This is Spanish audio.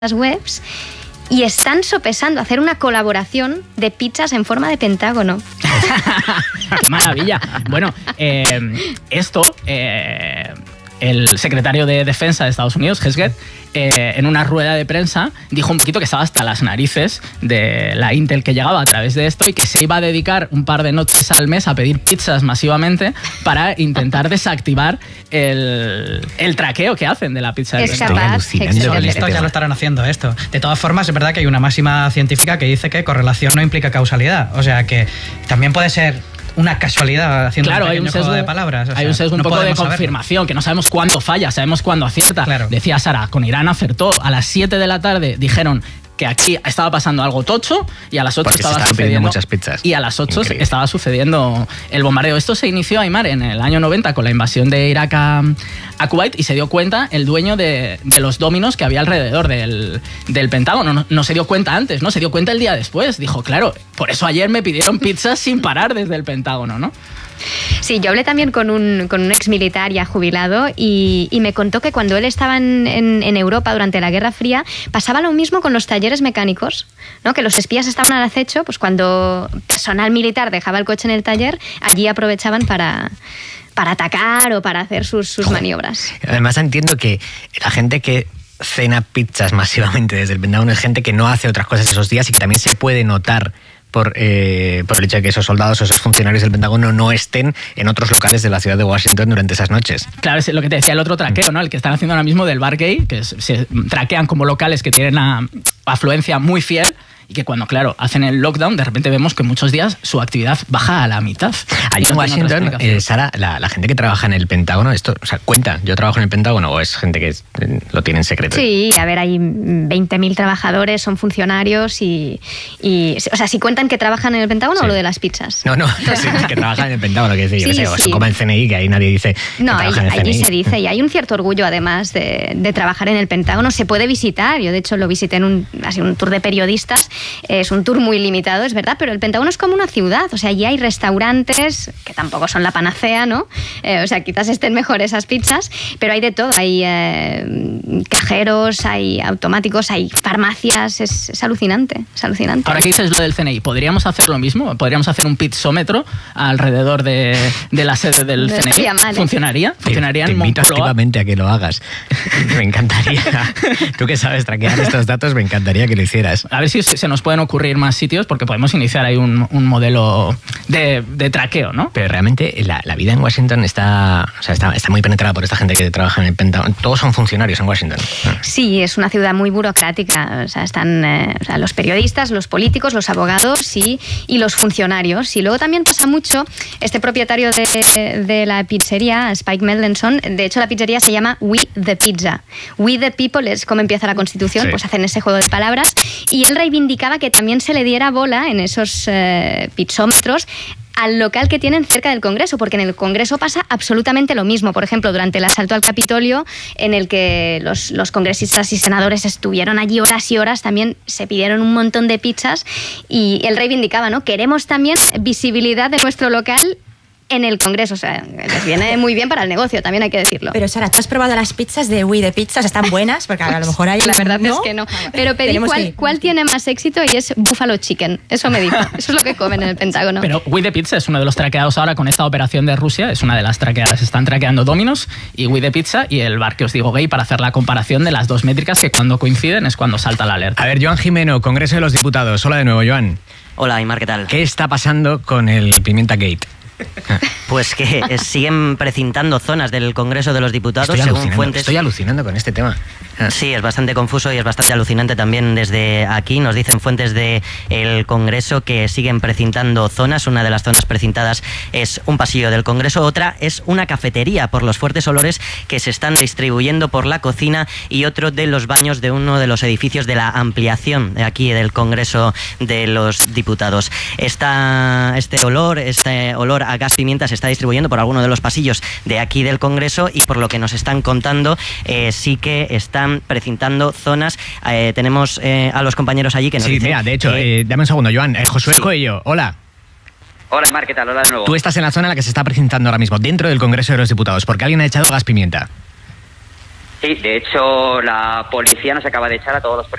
las webs y están sopesando hacer una colaboración de pizzas en forma de pentágono. Maravilla. Bueno, el secretario de Defensa de Estados Unidos, Hesketh, en una rueda de prensa dijo un poquito que estaba hasta las narices de la Intel que llegaba a través de esto y que se iba a dedicar un par de noches al mes a pedir pizzas masivamente para intentar desactivar el traqueo que hacen de la pizza. Es capaz. Listos ya lo estarán haciendo esto. De todas formas, es verdad que hay una máxima científica que dice que correlación no implica causalidad. O sea que también puede ser una casualidad haciendo un pequeño juego de palabras. O sea, hay un sesgo un poco de confirmación, que no sabemos cuándo falla, sabemos cuándo acierta. Claro. Decía Sara, con Irán acertó. A las 7 de la tarde dijeron que aquí estaba pasando algo tocho y a las 8 estaba sucediendo muchas pizzas. Y a las 8 estaba sucediendo el bombardeo. Esto se inició, Aimar, en el año 90 con la invasión de Irak a Kuwait, y se dio cuenta el dueño de los dominos que había alrededor del Pentágono. No se dio cuenta antes, ¿no? Se dio cuenta el día después. Dijo, claro, por eso ayer me pidieron pizzas sin parar desde el Pentágono, ¿no? Sí, yo hablé también con un ex militar ya jubilado y me contó que cuando él estaba en Europa durante la Guerra Fría pasaba lo mismo con los talleres mecánicos, ¿no? Que los espías estaban al acecho, pues cuando personal militar dejaba el coche en el taller, allí aprovechaban para atacar o para hacer sus maniobras. Además entiendo que la gente que cena pizzas masivamente desde el Pentágono es gente que no hace otras cosas esos días y que también se puede notar por el hecho de que esos soldados o esos funcionarios del Pentágono no estén en otros locales de la ciudad de Washington durante esas noches. Claro, es lo que te decía, el otro traqueo, ¿no? El que están haciendo ahora mismo del bar gay, que se traquean como locales que tienen una afluencia muy fiel, y que cuando, claro, hacen el lockdown, de repente vemos que muchos días su actividad baja a la mitad. Allí en Washington, Sara, la gente que trabaja en el Pentágono, esto, o sea, cuenta, ¿yo trabajo en el Pentágono o es gente que lo tiene en secreto? Sí, a ver, hay 20.000 trabajadores, son funcionarios y o sea, si cuentan que trabajan en el Pentágono o lo de las pizzas. No, sí, que trabajan en el Pentágono, que decir, yo qué sé, son como el CNI, que ahí nadie dice que trabaja en el CNI. Allí se dice, y hay un cierto orgullo además de trabajar en el Pentágono. Se puede visitar, yo de hecho lo visité en un tour de periodistas, es un tour muy limitado, es verdad, pero el Pentágono es como una ciudad, o sea, allí hay restaurantes que tampoco son la panacea, ¿no? O sea, quizás estén mejor esas pizzas, pero hay de todo, hay cajeros, hay automáticos, hay farmacias, es alucinante, es alucinante. Ahora que dices lo del CNI, ¿podríamos hacer lo mismo? ¿Podríamos hacer un pizzómetro alrededor de la sede del CNI? Estaría mal, ¿eh? ¿Funcionaría? ¿Funcionaría te en invito Moncloa? Activamente a que lo hagas. Me encantaría. Tú que sabes traquear estos datos, me encantaría que lo hicieras. A ver si se nos pueden ocurrir más sitios, porque podemos iniciar ahí un modelo de traqueo, ¿no? Pero realmente la vida en Washington está muy penetrada por esta gente que trabaja en el Pentágono. Todos son funcionarios en Washington. Sí, es una ciudad muy burocrática. O sea, están los periodistas, los políticos, los abogados y los funcionarios. Y luego también pasa mucho, este propietario de la pizzería, Spike Melanson, de hecho la pizzería se llama We the Pizza. We the People es como empieza la Constitución, pues hacen ese juego de palabras. Y él reivindicaba que también se le diera bola en esos pizzómetros al local que tienen cerca del Congreso, porque en el Congreso pasa absolutamente lo mismo. Por ejemplo, durante el asalto al Capitolio, en el que los congresistas y senadores estuvieron allí horas y horas, también se pidieron un montón de pizzas y él reivindicaba, ¿no? Queremos también visibilidad de nuestro local en el Congreso, o sea, les viene muy bien para el negocio, también hay que decirlo. Pero Sara, ¿tú has probado las pizzas de We the Pizzas? ¿Están buenas? Porque a lo mejor hay... La verdad es que no. Pero pedí cuál tiene más éxito y es Buffalo Chicken. Eso me dijo. Eso es lo que comen en el Pentágono. Pero We the Pizza es uno de los traqueados ahora con esta operación de Rusia, es una de las traqueadas. Están traqueando Domino's y We the Pizza y el bar que os digo gay, para hacer la comparación de las dos métricas que cuando coinciden es cuando salta la alerta. A ver, Joan Jimeno, Congreso de los Diputados. Hola de nuevo, Joan. Hola, Aimar, ¿qué tal? ¿Qué está pasando con el Pimienta Gate? Pues que siguen precintando zonas del Congreso de los Diputados según fuentes... Estoy alucinando con este tema. Sí, es bastante confuso y es bastante alucinante también desde aquí. Nos dicen fuentes del Congreso que siguen precintando zonas. Una de las zonas precintadas es un pasillo del Congreso, otra es una cafetería por los fuertes olores que se están distribuyendo por la cocina y otro de los baños de uno de los edificios de la ampliación de aquí del Congreso de los Diputados. Este olor a gas pimienta se está distribuyendo por alguno de los pasillos de aquí del Congreso y por lo que nos están contando sí que están precintando zonas. Tenemos a los compañeros allí que nos dicen... Sí, mira, de hecho, dame un segundo, Joan. Josué Coello, hola. Hola, Aimar, ¿qué tal? Hola de nuevo. Tú estás en la zona en la que se está precintando ahora mismo, dentro del Congreso de los Diputados, porque alguien ha echado gas pimienta. Sí, de hecho, la policía nos acaba de echar a todos los